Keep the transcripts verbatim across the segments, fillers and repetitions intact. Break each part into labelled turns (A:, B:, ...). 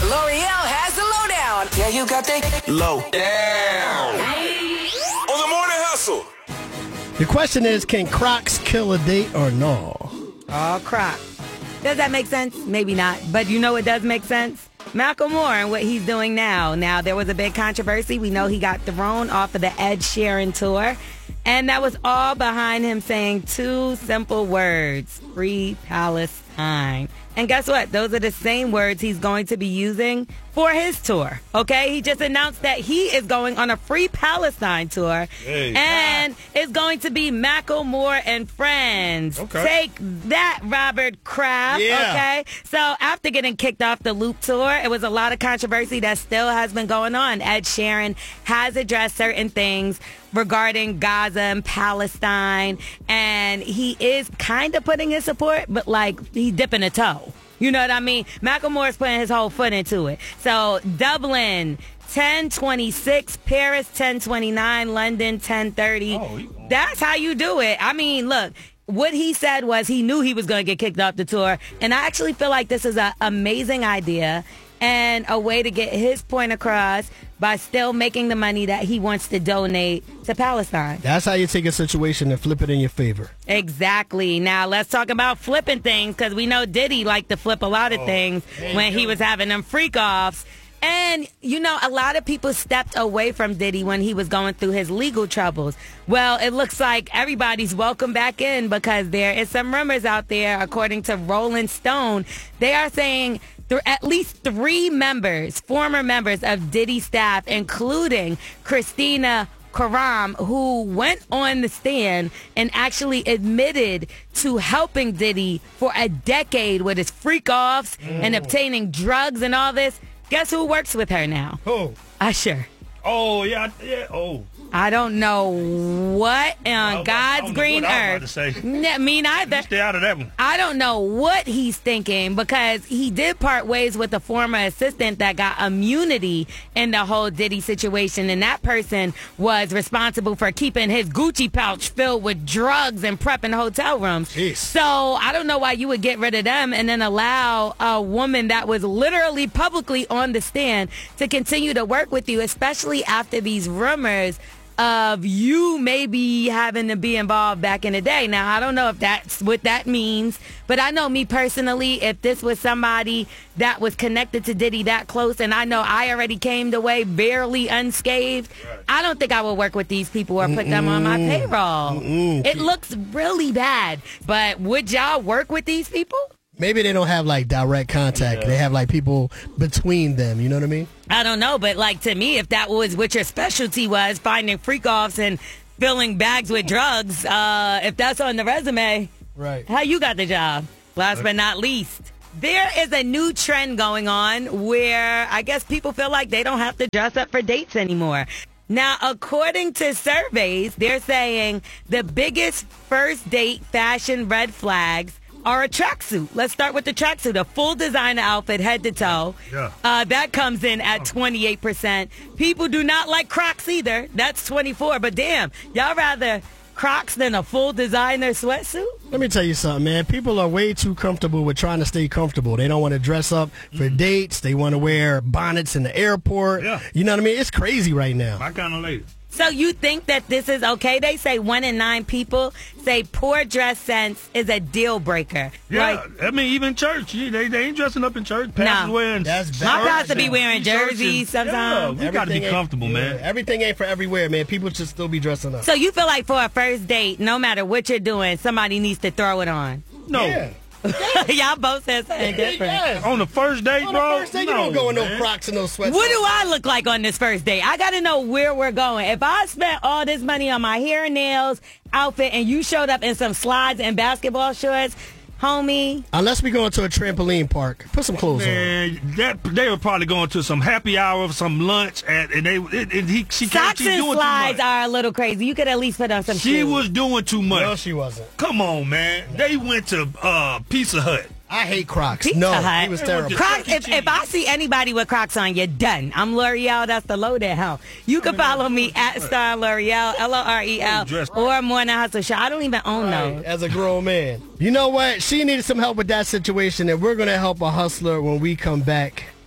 A: L'Oreal has the lowdown. Yeah, you got the low down. On the Morning Hustle.
B: The question is, can Crocs kill a date or no?
C: Oh, Crocs. Does that make sense? Maybe not. But you know what does make sense? Macklemore and what he's doing now. Now, there was a big controversy. We know he got thrown off of the Ed Sheeran tour. And that was all behind him saying two simple words, Free Palestine. And guess what? Those are the same words he's going to be using for his tour. Okay? He just announced that he is going on a Free Palestine tour. Hey. And it's going to be Macklemore and Friends. Okay. Take that, Robert Kraft. Yeah. Okay? So after getting kicked off the Loop tour, it was a lot of controversy that still has been going on. Ed Sheeran has addressed certain things regarding Gaza and Palestine, and he is kind of putting his support, but like he's dipping a toe. You know what I mean? Macklemore's putting his whole foot into it. So Dublin, ten twenty-six, Paris, ten twenty-nine, London, ten thirty. Oh, that's how you do it. I mean, look. What he said was he knew he was going to get kicked off the tour, and I actually feel like this is an amazing idea and a way to get his point across by still making the money that he wants to donate to Palestine.
B: That's how you take a situation and flip it in your favor.
C: Exactly. Now, let's talk about flipping things, because we know Diddy liked to flip a lot of oh, things when he was having them freak-offs. And, you know, a lot of people stepped away from Diddy when he was going through his legal troubles. Well, it looks like everybody's welcome back in, because there is some rumors out there, according to Rolling Stone. They are saying there at least three members, former members of Diddy staff, including Christina Karam, who went on the stand and actually admitted to helping Diddy for a decade with his freak-offs mm. and obtaining drugs and all this. Guess who works with her now?
D: Who?
C: Usher.
D: Oh, yeah, yeah, oh.
C: I don't know what on well, God's green earth. N- me neither.
D: Stay out of that one.
C: I don't know what he's thinking, because he did part ways with a former assistant that got immunity in the whole Diddy situation, and that person was responsible for keeping his Gucci pouch filled with drugs and prepping hotel rooms. Jeez. So I don't know why you would get rid of them and then allow a woman that was literally publicly on the stand to continue to work with you, especially after these rumors of you maybe having to be involved back in the day. Now, I don't know if that's what that means, but I know me personally, if this was somebody that was connected to Diddy that close, and I know I already came away barely unscathed, right. I don't think I would work with these people or put Mm-mm. them on my payroll. Mm-mm. It looks really bad, but would y'all work with these people?
B: Maybe they don't have, like, direct contact. Yeah. They have, like, people between them. You know what I mean?
C: I don't know, but, like, to me, if that was what your specialty was, finding freak-offs and filling bags with drugs, uh, if that's on the resume,
B: right?
C: How you got the job? Last but not least, there is a new trend going on where I guess people feel like they don't have to dress up for dates anymore. Now, according to surveys, they're saying the biggest first date fashion red flags are a tracksuit. Let's start with the tracksuit. A full designer outfit, head to toe. Yeah. Uh, that comes in at twenty-eight percent. People do not like Crocs either. That's twenty-four. But damn, y'all rather Crocs than a full designer sweatsuit?
B: Let me tell you something, man. People are way too comfortable with trying to stay comfortable. They don't want to dress up for mm. dates. They want to wear bonnets in the airport. Yeah. You know what I mean? It's crazy right now.
D: My kind of lady.
C: So you think that this is okay? They say one in nine people say poor dress sense is a deal breaker.
D: Yeah,
C: like,
D: I mean, even church, they, they ain't dressing up in church. Pastors
C: no.
D: wearing
B: That's
C: My pastor be wearing jerseys sometimes.
D: Yeah, we got to be comfortable,
B: yeah,
D: man.
B: Everything ain't for everywhere, man. People should still be dressing up.
C: So you feel like for a first date, no matter what you're doing, somebody needs to throw it on?
D: No.
B: Yeah.
C: Y'all both said something different.
D: Yes. On the first date,
B: on
D: bro?
B: On the first date,
D: no,
B: you don't go in
D: man.
B: no Crocs and no sweatsuits.
C: What do I look like on this first date? I got to know where we're going. If I spent all this money on my hair and nails, outfit, and you showed up in some slides and basketball shorts, homie.
B: Unless we go into a trampoline park. Put some clothes
D: man,
B: on.
D: That, they were probably going to some happy hour, some lunch, and, and they and he, she can't
C: Socks and
D: doing
C: slides
D: too much.
C: are a little crazy. You could at least put on some
D: She
C: shoes.
D: was doing too much.
B: No, she wasn't.
D: Come on, man. They went to uh, Pizza Hut.
B: I hate Crocs.
C: Pizza
B: no,
C: Hut.
B: he was terrible.
C: Crocs, if, if I see anybody with Crocs on, you're done. I'm L'Oreal. That's the lowdown. You can follow me at Star L'Oreal, L O R E L, or Morning Hustle Show. I don't even own
B: right,
C: those.
B: as a grown man. You know what? She needed some help with that situation, and we're going to help a hustler when we come back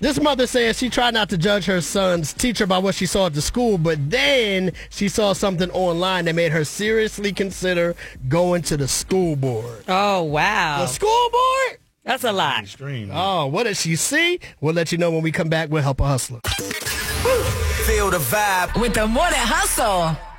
B: This mother says she tried not to judge her son's teacher by what she saw at the school, but then she saw something online that made her seriously consider going to the school board.
C: Oh, wow.
B: The school board?
C: That's a lot.
D: Extreme.
B: Oh, what did she see? We'll let you know when we come back. We'll help a hustler.
A: Feel the vibe
E: with the Morning Hustle.